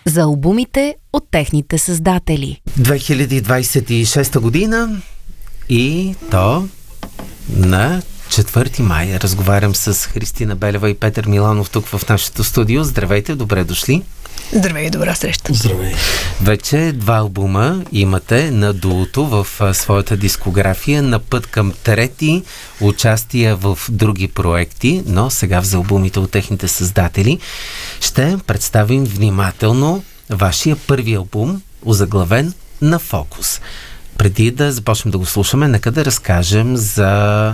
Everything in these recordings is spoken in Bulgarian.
за албумите от техните създатели. 2026 година и то на 4 май. Разговарям с Христина Белева и Петър Миланов тук в нашото студио. Здравейте, добре дошли. Здравей, добра среща. Здравей. Вече 2 албума имате на дуото в своята дискография, на път към трети, участия в други проекти, но сега за албумите от техните създатели ще представим внимателно вашия първи албум, озаглавен "На фокус". Преди да започнем да го слушаме, нека да разкажем за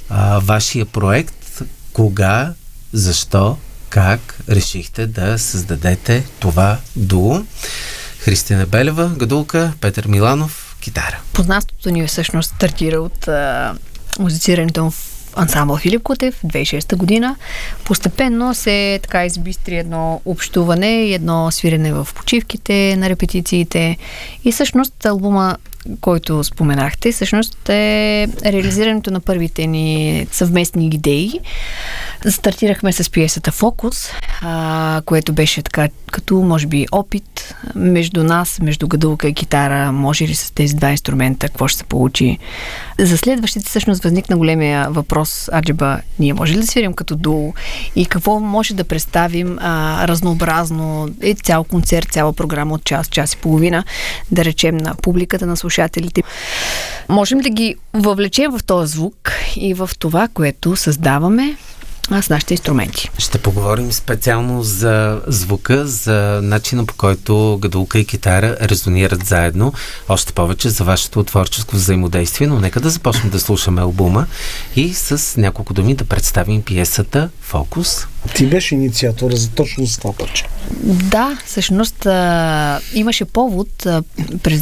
вашия проект, кога, защо, как решихте да създадете това дуо. Христина Белева, гадулка, Петър Миланов, китара. Познанството ни всъщност стартира от музицирането в ансамбъл Филип Кутев 2006 година. Постепенно се така избистри едно общуване и едно свирене в почивките, на репетициите. И всъщност албума, който споменахте, всъщност е реализирането на първите ни съвместни идеи. Стартирахме с пиесата "Фокус", което беше така като, може би, опит между нас, между гадулка и китара, може ли с тези два инструмента, какво ще се получи. За следващите всъщност възникна големия въпрос: аджеба, ние може ли да свирим като дуо и какво може да представим разнообразно, цял концерт, цяла програма от час, час и половина, да речем на публиката, на слушателите. Можем да ги въвлечем в този звук и в това, което създаваме с нашите инструменти. Ще поговорим специално за звука, за начина, по който гадулка и китара резонират заедно, още повече за вашето творческо взаимодействие, но нека да започнем да слушаме албума и с няколко думи да представим пиесата "Фокус". Ти беше инициатора за точно с това парче. Да, всъщност имаше повод. През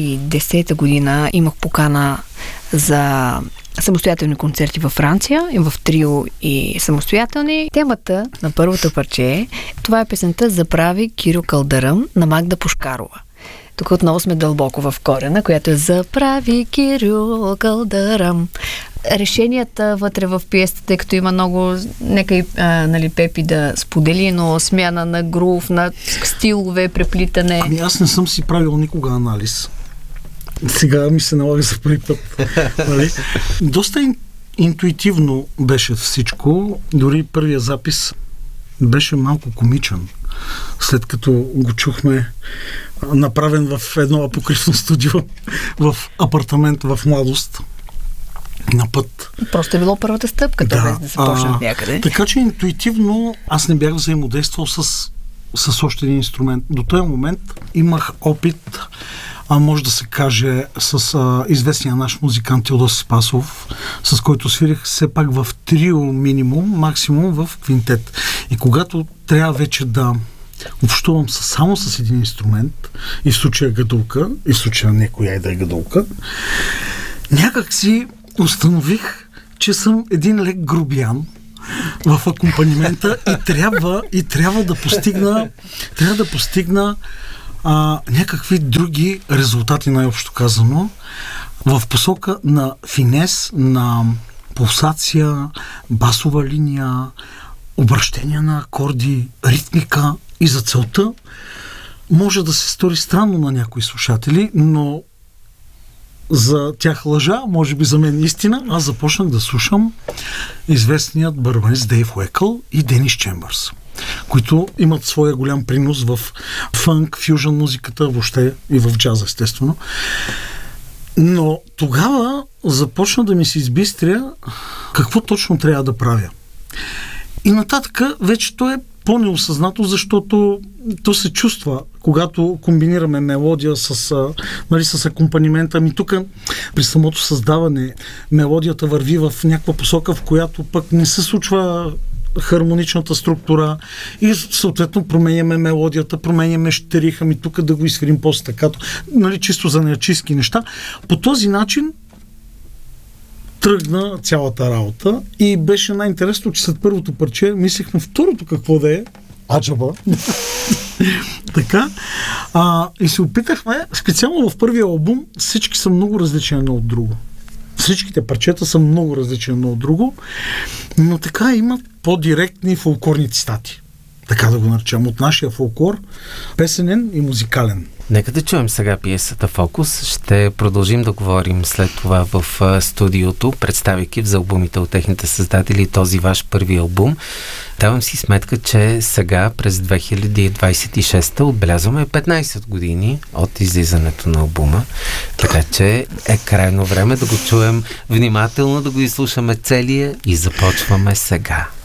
2010 година имах покана за самостоятелни концерти във Франция, и в трио и самостоятелни. Темата на първото парче, това е песента "Заправи Кирил Калдъръм" на Магда Пушкарова. Тук отново сме дълбоко в корена, която е "Заправи Кирил Калдъръм". Решенията вътре в пиесата, тъй като има много, нека и Пепи да сподели, но смяна на грув, на стилове, преплитане. Ами аз не съм си правил никога анализ. Сега ми се налага за първи път. Нали? Доста интуитивно беше всичко. Дори първия запис беше малко комичен. След като го чухме направен в едно апокрифно студио в апартамент в младост. На път. Просто е било първата стъпка, без да се почне някъде. Така че интуитивно аз не бях взаимодействал с още един инструмент. До този момент имах опит, може да се каже, с известния наш музикант Теодосий Спасов, с който свирих все пак в трио минимум, максимум в квинтет. И когато трябва вече да общувам само с един инструмент, и в случая гадулка, и в случая некоя и да е гадулка, някак си установих, че съм един лек грубиян в акомпанимента и трябва да постигна някакви други резултати, най-общо казано, в посока на финес, на пулсация, басова линия, обращения на акорди, ритмика. И за целта може да се стори странно на някои слушатели, но за тях лъжа, може би за мен истина, аз започнах да слушам известният барабанист Дейв Уекъл и Денис Чембърс, които имат своя голям принос в фънк, фюжън музиката, въобще и в джаза, естествено. Но тогава започна да ми се избистря какво точно трябва да правя. И нататък вече то е по-неосъзнато, защото то се чувства, когато комбинираме мелодия с акомпанимента. Ами тук при самото създаване мелодията върви в някаква посока, в която пък не се случва хармоничната структура и съответно променяме мелодията, променяме щериха ми тук да го изсвирим по-стакато. Чисто за неячистки неща. По този начин тръгна цялата работа и беше най-интересно, че след първото парче мислихме второто какво да е. Аджаба. Така. И се опитахме, специално в първия албум, всички са много различни едно от друго. Всичките парчета са много различни едно от друго, но така имат по-директни фолклорни цитати. така да го наречем, от нашия фолклор, песенен и музикален. Нека да чуем сега пиесата Фокус. Ще продължим да говорим след това в студиото, представяйки за албумите от техните създатели този ваш първи албум. Давам си сметка, че сега през 2026 отбелязваме 15 години от излизането на албума, така че е крайно време да го чуем внимателно, да го изслушаме целия и започваме сега.